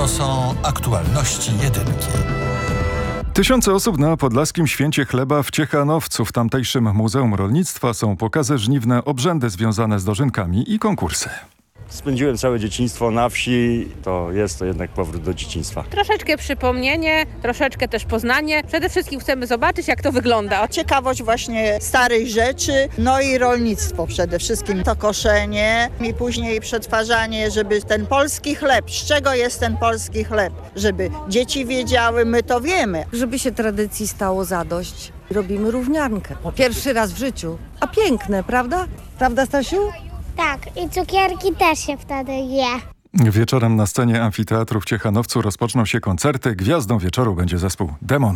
To są aktualności jedynki. Tysiące osób na podlaskim Święcie Chleba w Ciechanowcu. W tamtejszym Muzeum Rolnictwa są pokazy żniwne, obrzędy związane z dożynkami i konkursy. Spędziłem całe dzieciństwo na wsi, to jest to jednak powrót do dzieciństwa. Troszeczkę przypomnienie, troszeczkę też poznanie. Przede wszystkim chcemy zobaczyć, jak to wygląda. Ciekawość właśnie starych rzeczy, no i rolnictwo przede wszystkim. To koszenie i później przetwarzanie, żeby ten polski chleb, z czego jest ten polski chleb? Żeby dzieci wiedziały, my to wiemy. Żeby się tradycji stało zadość, robimy równiankę. Pierwszy raz w życiu. A piękne, prawda? Prawda, Stasiu? Tak, i cukierki też się wtedy je. Wieczorem na scenie Amfiteatru w Ciechanowcu rozpoczną się koncerty. Gwiazdą wieczoru będzie zespół Demon.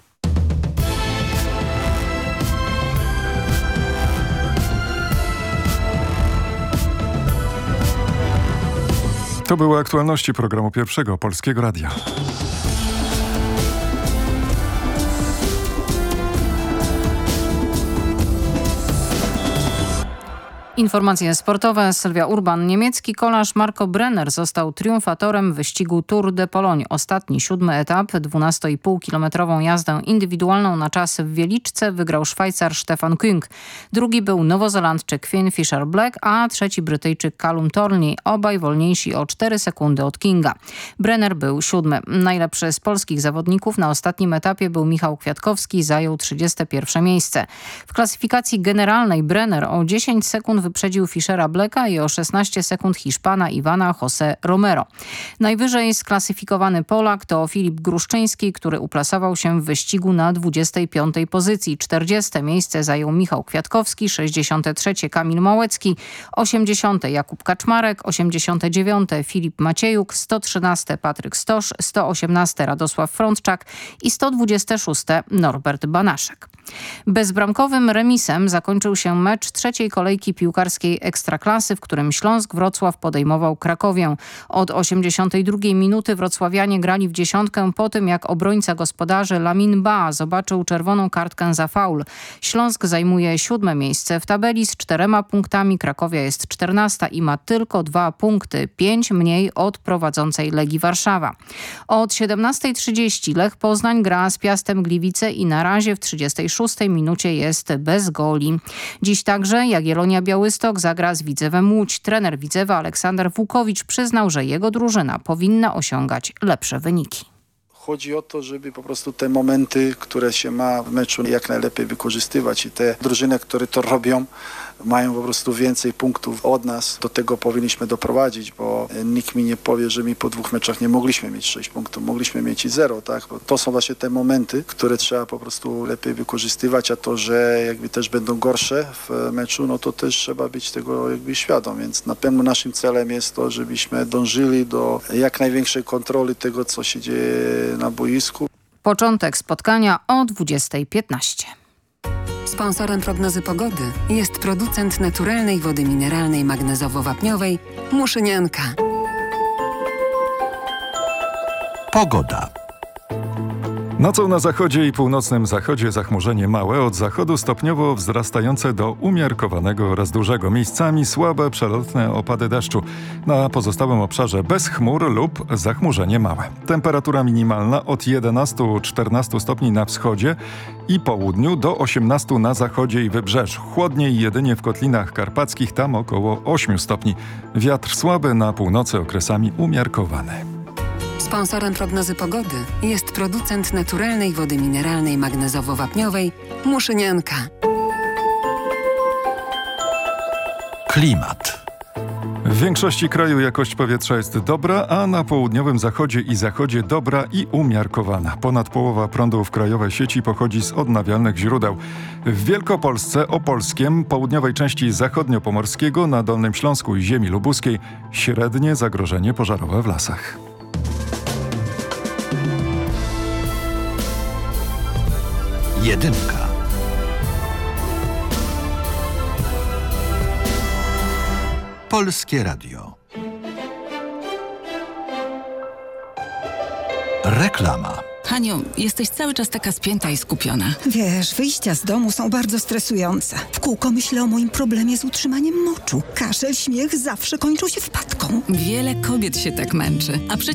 To były aktualności programu Pierwszego Polskiego Radia. Informacje sportowe. Sylwia Urban. Niemiecki kolarz Marco Brenner został triumfatorem wyścigu Tour de Pologne. Ostatni, 7. etap, 12,5-kilometrową jazdę indywidualną na czas w Wieliczce wygrał Szwajcar Stefan Küng. Drugi był Nowozelandczyk Finn Fisher-Black, a trzeci Brytyjczyk Callum Torney. Obaj wolniejsi o 4 sekundy od Kinga. Brenner był 7. Najlepszy z polskich zawodników na ostatnim etapie był Michał Kwiatkowski, zajął 31. miejsce. W klasyfikacji generalnej Brenner o 10 sekund wyprzedził Fischera Blacka i o 16 sekund Hiszpana Iwana José Romero. Najwyżej sklasyfikowany Polak to Filip Gruszczyński, który uplasował się w wyścigu na 25. pozycji. 40. miejsce zajął Michał Kwiatkowski, 63. Kamil Małecki, 80. Jakub Kaczmarek, 89. Filip Maciejuk, 113. Patryk Stosz, 118. Radosław Frądczak i 126. Norbert Banaszek. Bezbramkowym remisem zakończył się mecz trzeciej kolejki piłkarskiej Ekstraklasy, w którym Śląsk Wrocław podejmował Krakowię. Od 82 minuty wrocławianie grali w dziesiątkę po tym, jak obrońca gospodarzy Lamin Ba zobaczył czerwoną kartkę za faul. Śląsk zajmuje 7. miejsce w tabeli z 4 punktami. Krakowia jest 14 i ma tylko 2 punkty, 5 mniej od prowadzącej Legii Warszawa. Od 17:30 Lech Poznań gra z Piastem Gliwice i na razie w 36 minucie jest bez goli. Dziś także Jagiellonia Białystok zagra z Widzewem Łódź. Trener Widzewa Aleksander Włókowicz przyznał, że jego drużyna powinna osiągać lepsze wyniki. Chodzi o to, żeby po prostu te momenty, które się ma w meczu, jak najlepiej wykorzystywać i te drużyny, które to robią, mają po prostu więcej punktów od nas. Do tego powinniśmy doprowadzić, bo nikt mi nie powie, że my po 2 meczach nie mogliśmy mieć 6 punktów, mogliśmy mieć i 0, tak? Bo to są właśnie te momenty, które trzeba po prostu lepiej wykorzystywać, a to, że jakby też będą gorsze w meczu, no to też trzeba być tego jakby świadom, więc na pewno naszym celem jest to, żebyśmy dążyli do jak największej kontroli tego, co się dzieje na boisku. Początek spotkania o 20:15. Sponsorem prognozy pogody jest producent naturalnej wody mineralnej magnezowo-wapniowej Muszynianka. Pogoda. Nocą na zachodzie i północnym zachodzie zachmurzenie małe, od zachodu stopniowo wzrastające do umiarkowanego oraz dużego. Miejscami słabe, przelotne opady deszczu. Na pozostałym obszarze bez chmur lub zachmurzenie małe. Temperatura minimalna od 11-14 stopni na wschodzie i południu do 18 na zachodzie i wybrzeżu. Chłodniej jedynie w kotlinach karpackich, tam około 8 stopni. Wiatr słaby, na północy okresami umiarkowany. Sponsorem prognozy pogody jest producent naturalnej wody mineralnej magnezowo-wapniowej Muszynianka. Klimat. W większości kraju jakość powietrza jest dobra, a na południowym zachodzie i zachodzie dobra i umiarkowana. Ponad połowa prądu w krajowej sieci pochodzi z odnawialnych źródeł. W Wielkopolsce, Opolskiem, południowej części zachodniopomorskiego, na Dolnym Śląsku i ziemi lubuskiej średnie zagrożenie pożarowe w lasach. Jedynka. Polskie Radio. Reklama. Haniu, jesteś cały czas taka spięta i skupiona. Wiesz, wyjścia z domu są bardzo stresujące. W kółko myślę o moim problemie z utrzymaniem moczu. Kaszel, śmiech zawsze kończą się wpadką. Wiele kobiet się tak męczy, a przecież